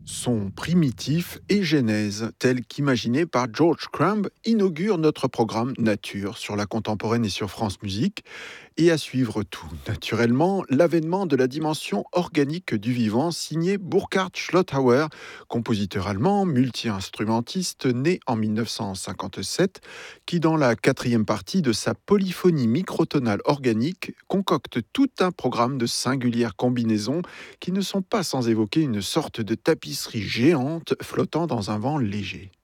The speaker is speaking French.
Son primitif et genèse, tel qu'imaginé par George Crumb, inaugure notre programme Nature sur la contemporaine et sur France Musique. Et à suivre tout, naturellement, l'avènement de la dimension organique du vivant signé Burkhard Schlothauer, compositeur allemand, multi-instrumentiste né en 1957, qui dans la quatrième partie de sa polyphonie microtonale organique concocte tout un programme de singulières combinaisons qui ne sont pas sans évoquer une sorte de tapisserie géante flottant dans un vent léger.